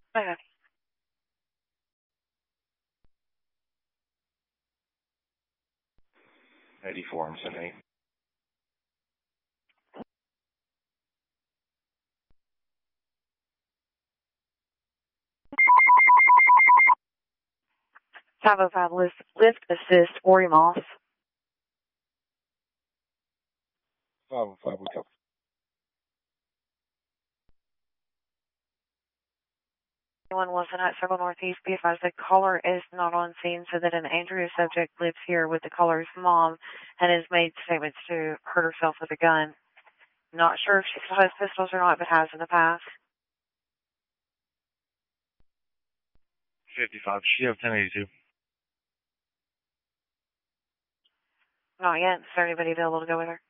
Okay. 84 and 78. Lift assist, Ori Moss. 505, we go. Anyone Wilson at Circle Northeast, be advised the caller is not on scene, so that an Andrea subject lives here with the caller's mom and has made statements to hurt herself with a gun. Not sure if she still has pistols or not, but has in the past. 55, she have 1082. Not yet. Is there anybody available to go with her?